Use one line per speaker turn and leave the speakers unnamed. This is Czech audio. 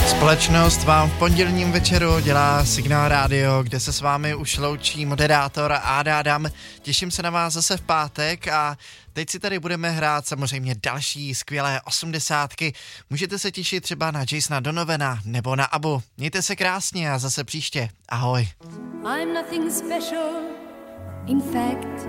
Společnost vám v pondělním večeru dělá Signál Radio, kde se s vámi už loučí moderátor Áda Adam. Těším se na vás zase v pátek a teď si tady budeme hrát samozřejmě další skvělé 80. Můžete se těšit třeba na Jasona Donovana nebo na Abu. Mějte se krásně a zase příště. Ahoj. I'm nothing special, in fact.